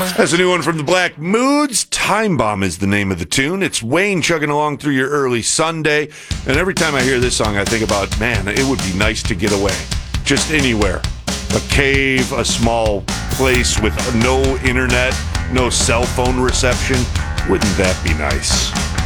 That's a new one from the Black Moods. Time Bomb is the name of the tune. It's Wayne chugging along through your early Sunday. And every time I hear this song, I think about, man, it would be nice to get away. Just anywhere. A cave, a small place with no internet, no cell phone reception. Wouldn't that be nice?